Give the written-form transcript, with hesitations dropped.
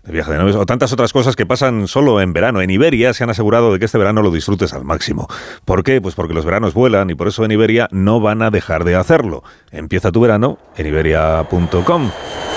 de viaje de novios, o tantas otras cosas que pasan solo en verano. En Iberia se han asegurado de que este verano lo disfrutes al máximo. ¿Por qué? Pues porque los veranos vuelan y por eso en Iberia no van a dejar de hacerlo. Empieza tu verano en iberia.com.